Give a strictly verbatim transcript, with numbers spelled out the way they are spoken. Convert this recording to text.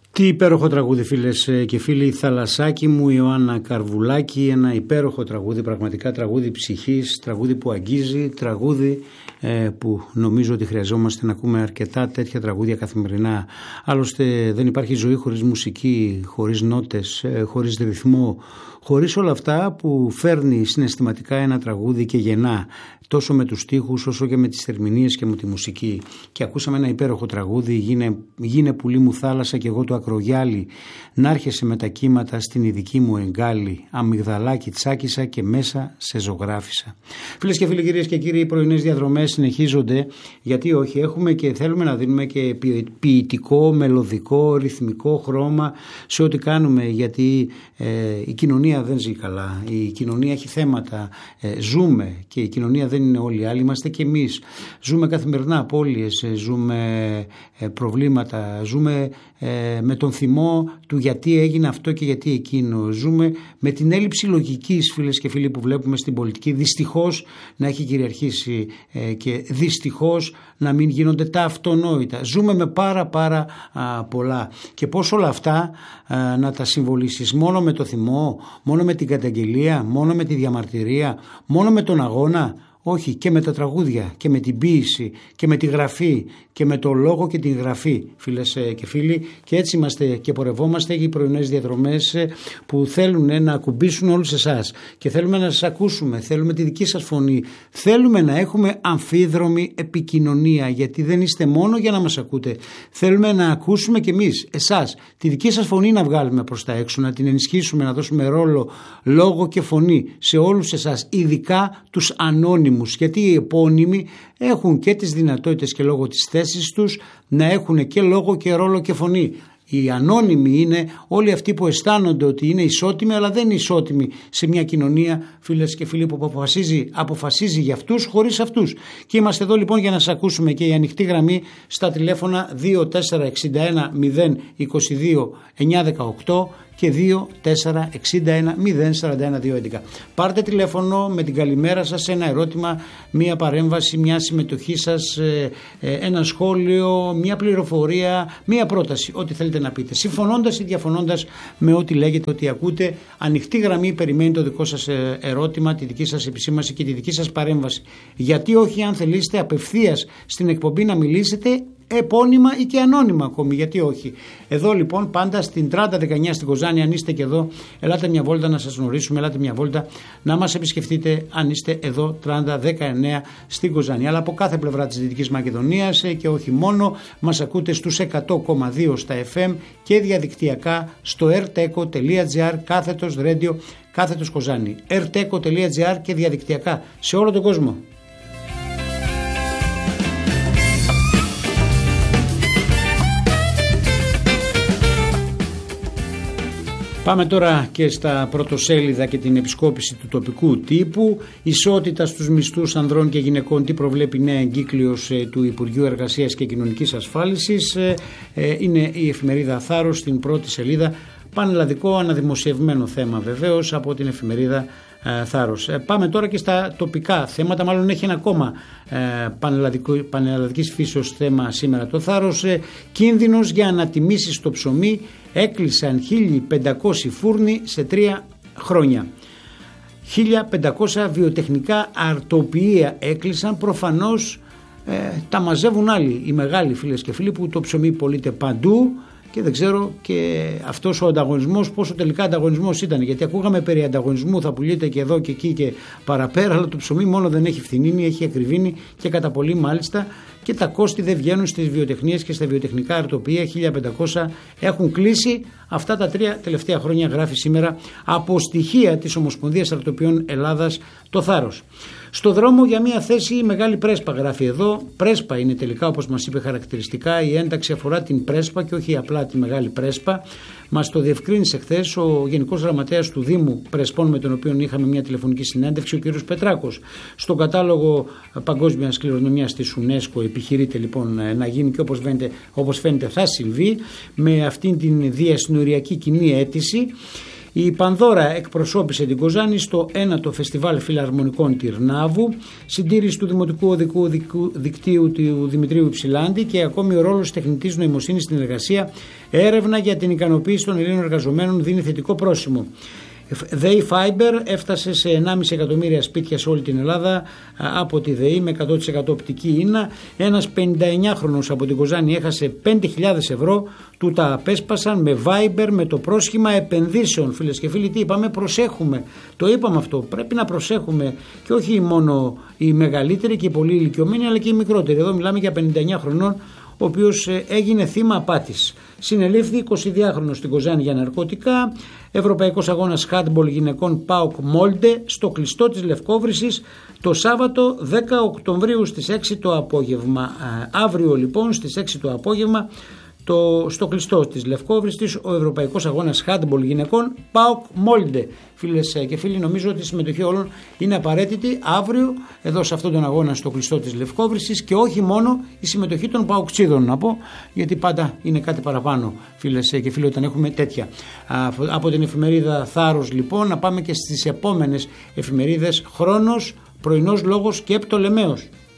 Τι υπέροχο τραγούδι, φίλες και φίλοι. Θαλασσάκι μου, Ιωάννα Καρβουλάκη. Ένα υπέροχο τραγούδι, πραγματικά τραγούδι ψυχής, τραγούδι που αγγίζει, τραγούδι ε, που νομίζω ότι χρειαζόμαστε να ακούμε αρκετά τέτοια τραγούδια καθημερινά. Άλλωστε δεν υπάρχει ζωή χωρίς μουσική, χωρίς νότες, ε, χωρίς ρυθμό, χωρίς όλα αυτά που φέρνει συναισθηματικά ένα τραγούδι και γεννά, τόσο με τους στίχους όσο και με τις ερμηνείες και με τη μουσική. Και ακούσαμε ένα υπέροχο τραγούδι, γίνε, γίνε πουλί μου θάλασσα και εγώ το ακρογιάλι, να έρχεσαι με τα κύματα στην ειδική μου εγκάλη, αμυγδαλάκι τσάκισα και μέσα σε ζωγράφισα. Φίλες και φίλοι, κυρίες και κύριοι, οι πρωινές διαδρομές συνεχίζονται, γιατί όχι, έχουμε και θέλουμε να δίνουμε και ποιητικό, μελωδικό, ρυθμικό χρώμα σε ό,τι κάνουμε, γιατί ε, η κοινωνία δεν ζει καλά, η κοινωνία έχει θέματα, ε, ζούμε και η κοινωνία δεν είναι όλοι οι άλλοι, είμαστε και εμείς. Ζούμε καθημερινά απώλειες, ζούμε ε, προβλήματα, ζούμε ε, με τον θυμό του γιατί έγινε αυτό και γιατί εκείνο. Ζούμε με την έλλειψη λογικής, φίλες και φίλοι, που βλέπουμε στην πολιτική, δυστυχώς να έχει κυριαρχήσει ε, και δυστυχώς να μην γίνονται τα αυτονόητα. Ζούμε με πάρα πάρα α, πολλά. Και πώς όλα αυτά α, να τα συμβολήσεις μόνο με το θυμό, μόνο με την καταγγελία, μόνο με τη διαμαρτυρία, μόνο με τον αγώνα? Όχι, και με τα τραγούδια και με την ποίηση και με τη γραφή και με το λόγο και την γραφή, φίλες και φίλοι. Και έτσι είμαστε και πορευόμαστε οι πρωινές διαδρομές που θέλουν να ακουμπήσουν όλους εσάς και θέλουμε να σας ακούσουμε, θέλουμε τη δική σας φωνή, θέλουμε να έχουμε αμφίδρομη επικοινωνία, γιατί δεν είστε μόνο για να μας ακούτε, θέλουμε να ακούσουμε κι εμείς εσάς, τη δική σας φωνή να βγάλουμε προς τα έξω, να την ενισχύσουμε, να δώσουμε ρόλο, λόγο και φωνή σε όλους εσάς, ειδικά τους ανώνυμους, γιατί οι επώνυμοι έχουν και τις δυνατότητες και λόγω της θέσης τους να έχουν και λόγο και ρόλο και φωνή. Οι ανώνυμοι είναι όλοι αυτοί που αισθάνονται ότι είναι ισότιμοι, αλλά δεν είναι ισότιμοι σε μια κοινωνία, φίλες και φίλοι, που αποφασίζει, αποφασίζει για αυτούς χωρίς αυτούς. Και είμαστε εδώ λοιπόν για να σας ακούσουμε, και η ανοιχτή γραμμή στα τηλέφωνα δύο τέσσερα εξήντα ένα μηδέν είκοσι δύο εννιακόσια δεκαοκτώ και δύο τέσσερα εξήντα ένα μηδέν σαράντα ένα διακόσια έντεκα. Πάρτε τηλέφωνο με την καλημέρα σας, ένα ερώτημα, μία παρέμβαση, μια συμμετοχή σας, ένα σχόλιο, μια πληροφορία, μια πρόταση, ό,τι θέλετε να πείτε, συμφωνώντας ή διαφωνώντας με ό,τι λέγεται, ότι ακούτε. Ανοιχτή γραμμή, περιμένει το δικό σας ερώτημα, τη δική σας επισήμανση και τη δική σας παρέμβαση. Γιατί όχι, αν θελήσετε απευθείας στην εκπομπή να μιλήσετε, επώνυμα ή και ανώνυμα ακόμη, γιατί όχι. Εδώ λοιπόν πάντα στην τριάντα δεκαεννιά στην Κοζάνη, αν είστε και εδώ, ελάτε μια βόλτα να σας γνωρίσουμε, ελάτε μια βόλτα να μας επισκεφτείτε, αν είστε εδώ τριάντα δεκαεννιά στην Κοζάνη. Αλλά από κάθε πλευρά της Δυτικής Μακεδονίας και όχι μόνο, μας ακούτε στους εκατό κόμμα δύο στα εφ εμ και διαδικτυακά στο ερτέκο τελεία τζι άρ κάθετος radio κάθετος Κοζάνη. ερτέκο τελεία τζι άρ και διαδικτυακά σε όλο τον κόσμο. Πάμε τώρα και στα πρωτοσέλιδα και την επισκόπηση του τοπικού τύπου. Ισότητα στους μισθούς ανδρών και γυναικών, τι προβλέπει νέα εγκύκλειος του Υπουργείου Εργασίας και Κοινωνικής Ασφάλισης. Είναι η εφημερίδα Θάρρος στην πρώτη σελίδα. Πανελλαδικό αναδημοσιευμένο θέμα βεβαίως από την εφημερίδα Θάρρος. Πάμε τώρα και στα τοπικά θέματα, μάλλον έχει ένα ακόμα πανελλαδικής φύσεως θέμα σήμερα το Θάρρος. Κίνδυνος για ανατιμήσεις στο ψωμί, έκλεισαν χίλια πεντακόσιοι φούρνοι σε τρία χρόνια. χίλια πεντακόσια βιοτεχνικά αρτοποιεία έκλεισαν, προφανώς ε, τα μαζεύουν άλλοι, οι μεγάλοι, φίλες και φίλοι, που το ψωμί πωλείται παντού. Και δεν ξέρω και αυτός ο ανταγωνισμός πόσο τελικά ανταγωνισμός ήταν, γιατί ακούγαμε περί ανταγωνισμού, θα πουλείται και εδώ και εκεί και παραπέρα, αλλά το ψωμί μόνο δεν έχει φθηνίνει, έχει ακριβήνει και κατά πολύ μάλιστα, και τα κόστη δεν βγαίνουν στις βιοτεχνίες και στα βιοτεχνικά αρτοποιεία. χίλια πεντακόσια έχουν κλείσει αυτά τα τρία τελευταία χρόνια, γράφει σήμερα από στοιχεία της Ομοσπονδίας Αρτοποιών Ελλάδας το Θάρρος. Στο δρόμο για μια θέση η Μεγάλη Πρέσπα, γράφει εδώ. Πρέσπα είναι τελικά, όπως μας είπε χαρακτηριστικά. Η ένταξη αφορά την Πρέσπα και όχι απλά τη Μεγάλη Πρέσπα. Μας το διευκρίνησε χθες ο Γενικός Γραμματέας του Δήμου Πρεσπών, με τον οποίο είχαμε μια τηλεφωνική συνέντευξη, ο κ. Πετράκος. Στον κατάλογο παγκόσμιας κληρονομιάς της UNESCO επιχειρείται λοιπόν να γίνει, και όπως φαίνεται, όπως φαίνεται θα συμβεί, με αυτήν την διασυνοριακή κοινή αίτηση. Η Πανδώρα εκπροσώπησε την Κοζάνη στο ένατο Φεστιβάλ Φιλαρμονικών Τυρνάβου, συντήρηση του Δημοτικού Οδικού Δικτύου του Δημητρίου Υψηλάντη και ακόμη ο ρόλος τεχνητής νοημοσύνης στην εργασία. Έρευνα για την ικανοποίηση των Ελλήνων εργαζομένων δίνει θετικό πρόσημο. ΔΕΗ Fiber έφτασε σε ενάμιση εκατομμύρια σπίτια σε όλη την Ελλάδα από τη ΔΕΗ με εκατό τοις εκατό οπτική ίνα. Ένας πενηνταεννιάχρονος από την Κοζάνη έχασε πέντε χιλιάδες ευρώ, του τα απέσπασαν με Viber με το πρόσχημα επενδύσεων. Φίλες και φίλοι, τι είπαμε? Προσέχουμε. Το είπαμε αυτό. Πρέπει να προσέχουμε και όχι μόνο οι μεγαλύτεροι και οι πολύ ηλικιωμένοι, αλλά και οι μικρότεροι. Εδώ μιλάμε για πενηνταεννιά χρονών, ο οποίος έγινε θύμα απάτης. Συνελήφθη εικοσιδυάχρονος στην Κοζάνη για ναρκωτικά. Ευρωπαϊκός αγώνας χάντμπολ γυναικών ΠΑΟΚ Μόλντε στο κλειστό της Λευκόβρυσης το Σάββατο δέκα Οκτωβρίου στις έξι το απόγευμα. Αύριο λοιπόν στις έξι το απόγευμα το, στο κλειστό της Λευκόβρυσης ο Ευρωπαϊκός αγώνας χάντμπολ γυναικών ΠΑΟΚ Μόλντε. Φίλες και φίλοι, νομίζω ότι η συμμετοχή όλων είναι απαραίτητη αύριο εδώ σε αυτόν τον αγώνα στο κλειστό της Λευκόβρυσης και όχι μόνο η συμμετοχή των παοκτσίδων, να πω, γιατί πάντα είναι κάτι παραπάνω, φίλες και φίλοι, όταν έχουμε τέτοια. Από την εφημερίδα Θάρρος λοιπόν να πάμε και στις επόμενες εφημερίδες. Χρόνος, Πρωινός Λόγος και Πτολεμαίος.